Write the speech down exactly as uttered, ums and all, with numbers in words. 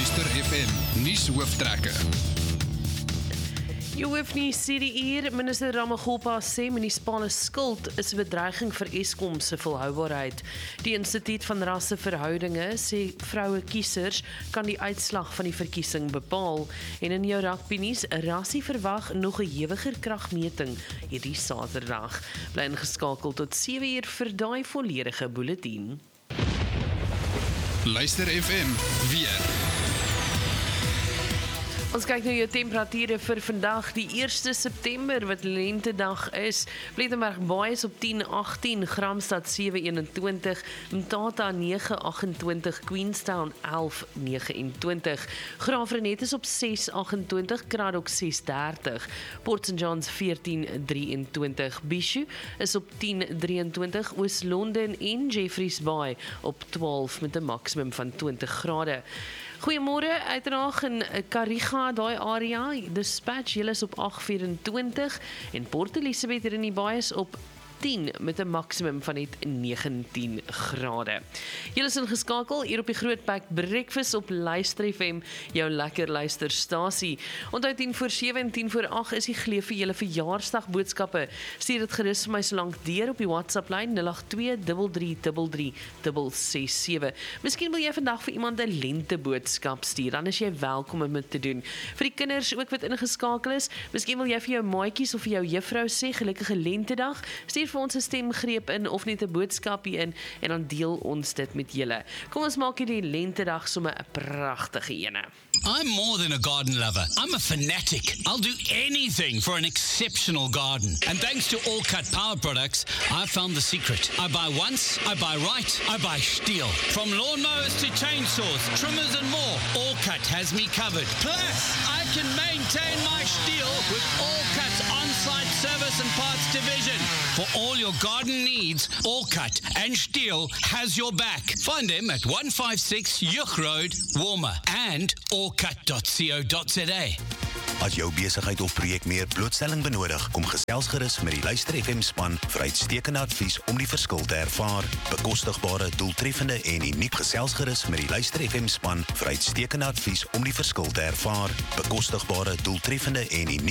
Luister F M, nuus hooftrekke. Jy hoef nie sê die uur, minister Ramaphosa sê munisipale skuld is 'n bedreiging vir Eskom se volhoubaarheid. Die Instituut van Rasseverhoudinge sê vroue kiesers kan die uitslag van die verkiesing bepaal. En in jou rugby nuus, Rassie verwag nog 'n hewiger kragmeting hierdie Saterdag. Bly ingeskakel tot sewe uur vir daai volledige bulletin. Luister F M, weer. Ons kyk nou jou temperature vir vandag, die eerste September wat lentedag is. Plettenberg Baai is op tien agttien, Gramstad sewe eenentwintig, Mthatha nege agentwintig, Queenstown elf negenentwintig, Graafrenet is op ses agentwintig, Kraddock ses dertig, Port Saint Johns veertien drieëntwintig, Bishu is op tien drieëntwintig, Oos-London en Jeffreys Bay op twaalf met 'n maksimum van twintig grade. Goeiemôre, uiteraard in Kariga, daai area, Dispatch, julle is op agt vyerentwintig en Port Elizabeth hier in die Baai is op tien met 'n maksimum van net negentien grade. Julle is ingeskakel hier op die Grootpak Breakfast op Luister F M, jou lekker luisterstasie. Onthou tien voor sewe en tien voor agt is die glee vir julle verjaarsdag boodskappe. Stuur dit gerus vir my so lank deur op die WhatsApp lyn nul agt twee drie drie drie drie drie ses sewe. Miskien wil jy vandag vir iemand 'n lenteboodskap stuur, dan is jy welkom om dit te doen. Vir die kinders ook wat ingeskakel is, miskien wil jy vir jou maatjies of vir jou juffrou sê gelukkige lentedag. Stuur vir ons 'n stemgreep in of net 'n boodskapie in en dan deel ons dit met julle. Kom ons maak hierdie lentedag sommer 'n pragtige ene. I'm more than a garden lover. I'm a fanatic. I'll do anything for an exceptional garden. And thanks to All Cut Power Products, I found the secret. I buy once, I buy right, I buy Stihl. From lawnmowers to chainsaws, trimmers and more, All Cut has me covered. Plus, I can maintain my Stihl with All Cut's on-site service and parts division. For all your garden needs, All Cut and Stihl has your back. Find them at one fifty-six Yuch Road, Warmer, and all cut dot co dot za. As jou besigheid of projek meer blootstelling benodig, kom gesels gerus met die Luister F M span vir uitstekende advies om die verskil te ervaar. Bekostigbare, doeltreffende en uniek. Gesels gerus met die Luister F M span vir uitstekende advies om die verskil te ervaar. Bekostigbare, doeltreffende en uniek.